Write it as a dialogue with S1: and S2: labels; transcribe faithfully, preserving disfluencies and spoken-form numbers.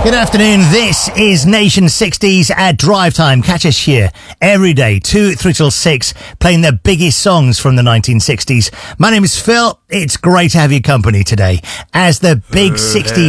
S1: Good afternoon, this is Nation sixties at Drive Time. Catch us here every day, two, three till six, playing the biggest songs from the nineteen sixties. My name is Phil. It's great to have your company today as the big sixties